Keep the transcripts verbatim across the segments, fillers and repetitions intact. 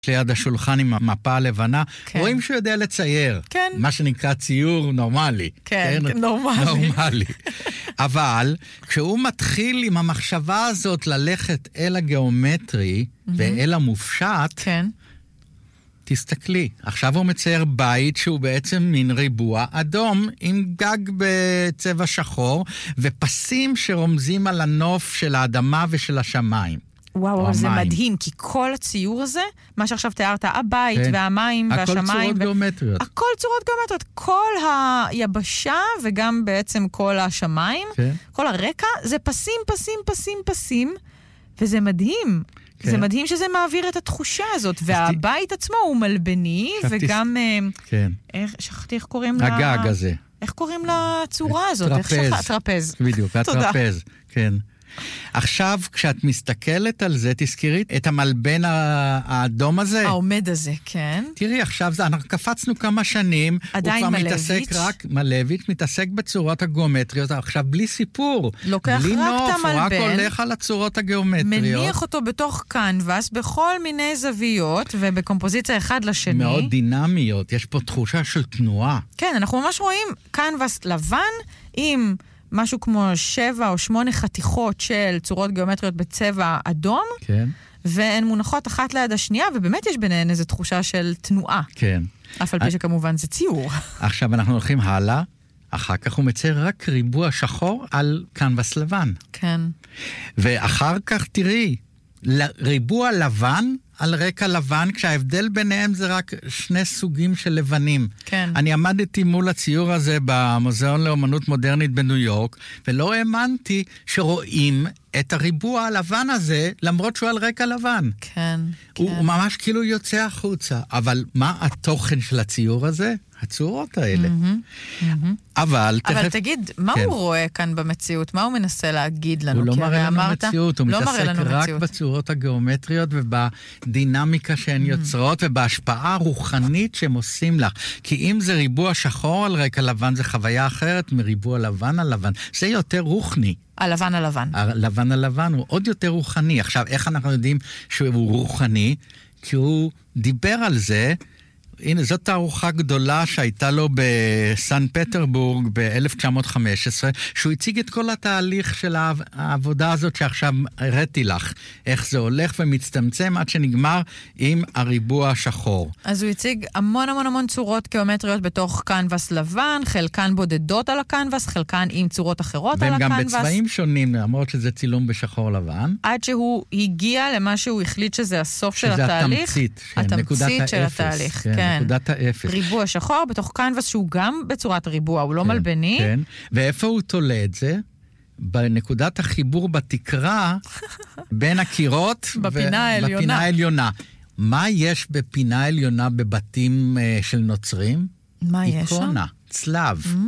ליד השולחן עם המפה הלבנה, כן. רואים שהוא יודע לצייר. כן. מה שנקרא ציור נורמלי. כן, כן? נורמלי. נורמלי. אבל כשהוא מתחיל עם המחשבה הזאת ללכת אל הגיאומטרי mm-hmm. ואל המופשט, כן. תסתכלי, עכשיו הוא מצייר בית שהוא בעצם מין ריבוע אדום עם גג בצבע שחור ופסים שרומזים על הנוף של האדמה ושל השמיים. וואו, אבל זה מדהים, כי כל הציור הזה, מה שעכשיו תיארת, הבית כן. והמים הכל והשמיים... הכל צורות ו... גיאומטריות. הכל צורות גיאומטריות. כל היבשה וגם בעצם כל השמיים, כן. כל הרקע, זה פסים, פסים, פסים, פסים, וזה מדהים. כן. זה מדהים שזה מעביר את התחושה הזאת, והבית ת... עצמו הוא מלבני, וגם... כן. איך, שכחתי איך קוראים הגג לה... הזה. איך קוראים לצורה הזאת? טרפז. איך שכח? טרפז. בדיוק, הטרפז, כן. עכשיו, כשאת מסתכלת על זה, תזכרי את המלבן האדום הזה. העומד הזה, כן. תראי, עכשיו זה, אנחנו קפצנו כמה שנים. עדיין מלביץ'. הוא כבר מתעסק רק, מלביץ' מתעסק בצורות הגיאומטריות, עכשיו בלי סיפור. לוקח בלי רק נוף, את המלבן. הוא רק הולך על הצורות הגיאומטריות. מניח אותו בתוך קנבס, בכל מיני זוויות, ובקומפוזיציה אחד לשני. מאוד דינמיות, יש פה תחושה של תנועה. כן, אנחנו ממש רואים קנבס לבן עם... משהו כמו שבע או שמונה חתיכות של צורות גיאומטריות בצבע אדום, כן. והן מונחות אחת ליד השנייה, ובאמת יש ביניהן איזו תחושה של תנועה. כן. אף על פי שכמובן זה ציור. עכשיו אנחנו הולכים הלאה, אחר כך הוא מצייר רק ריבוע שחור על קנבס לבן. כן. ואחר כך תראי, ריבוע לבן על רקע לבן, כשההבדל ביניהם זה רק שני סוגים של לבנים. כן. אני עמדתי מול הציור הזה במוזיאון לאומנות מודרנית בניו יורק, ולא האמנתי שרואים את הריבוע הלבן הזה, למרות שהוא על רקע לבן. כן, הוא, כן. הוא ממש כאילו יוצא החוצה. אבל מה התוכן של הציור הזה? הצורות האלה. Mm-hmm, mm-hmm. אבל... אבל תכף... תגיד, מה כן. הוא רואה כאן במציאות? מה הוא מנסה להגיד לנו? הוא לא מראה לנו אמרת, מציאות, הוא לא מתעסק רק מציאות. בצורות הגיאומטריות ובדינמיקה שהן mm-hmm. יוצרות ובהשפעה הרוחנית שהם עושים לך. כי אם זה ריבוע שחור על רקע לבן, זה חוויה אחרת מריבוע לבן על לבן. זה יותר רוחני. הלבן הלבן. הלבן הלבן הוא עוד יותר רוחני. עכשיו, איך אנחנו יודעים שהוא רוחני? כי הוא דיבר על זה, הנה, זאת תערוכה גדולה שהייתה לו בסן פטרבורג ב-אלף תשע מאות וחמש עשרה, שהוא הציג את כל התהליך של העבודה הזאת שעכשיו הראיתי לך, איך זה הולך ומצטמצם עד שנגמר עם הריבוע השחור. אז הוא הציג המון המון המון צורות גיאומטריות בתוך קנבס לבן, חלקן בודדות על הקנבס, חלקן עם צורות אחרות על הקנבס. והם גם בצבעים שונים, למרות שזה צילום בשחור לבן. עד שהוא הגיע למה שהוא החליט שזה הסוף של התהליך. שזה התמצית, התמצית של התהליך, כן. נקודת האפס. ריבוע שחור בתוך קנבס שהוא גם בצורת ריבוע, הוא לא כן, מלבני. כן, ואיפה הוא תולה את זה? בנקודת החיבור בתקרה, בין הקירות בפינה העליונה. בפינה העליונה. מה יש בפינה העליונה בבתים uh, של נוצרים? מה יש שם? איקונה, צלב. Mm.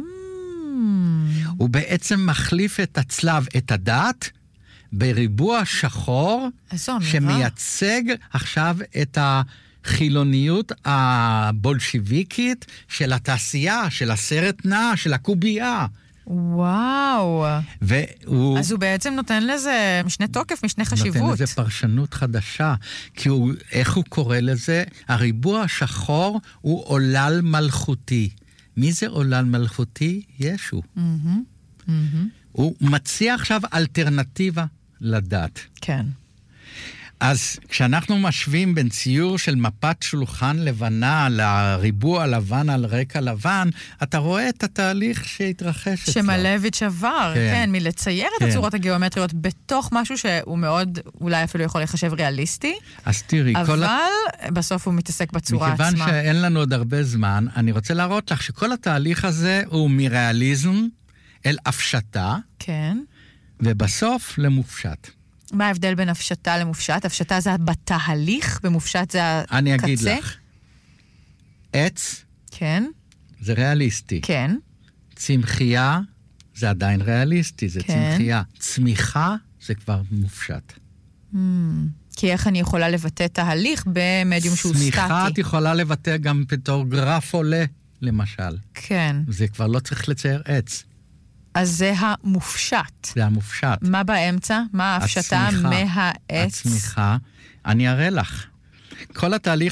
הוא בעצם מחליף את הצלב, את הדת, בריבוע שחור, שמייצג עכשיו את ה... חילוניות הבולשיביקית של התעשייה, של הסרט נע, של הקובייה. וואו. והוא... אז הוא בעצם נותן לזה משנה תוקף, משנה חשיבות. נותן לזה פרשנות חדשה. כי הוא, איך הוא קורא לזה? הריבוע השחור הוא עולל מלכותי. מי זה עולל מלכותי? ישו. Mm-hmm. Mm-hmm. הוא מציע עכשיו אלטרנטיבה לדת. כן. אז כשאנחנו משווים בין ציור של מפת שולחן לבנה לריבוע לבן על רקע לבן, אתה רואה את התהליך שהתרחש אצלו. שמלביץ' עבר, כן, כן מלצייר כן. את הצורות הגיאומטריות בתוך משהו שהוא מאוד, אולי אפילו יכול לחשב ריאליסטי. אז תראי, אבל כל ה... בסוף הוא מתעסק בצורה מכיוון עצמה. מכיוון שאין לנו עוד הרבה זמן, אני רוצה להראות לך שכל התהליך הזה הוא מריאליזם אל הפשטה, כן. ובסוף למופשט. מה ההבדל בין הפשטה למופשט? הפשטה זה בתהליך, במופשט זה הקצה? אני אגיד לך. עץ, כן. זה ריאליסטי. כן. צמחייה, זה עדיין ריאליסטי, זה כן. צמחייה. צמיחה, זה כבר מופשט. Hmm. כי איך אני יכולה לבטא תהליך במדיום שהוא סטטי? צמיחה את יכולה לבטא גם בתור גרף עולה, למשל. כן. זה כבר לא צריך לצייר עץ. אז זה המופשט. זה המופשט. מה באמצע? מה ההפשטה מהעץ? הצמיחה. אני אראה לך. כל התהליך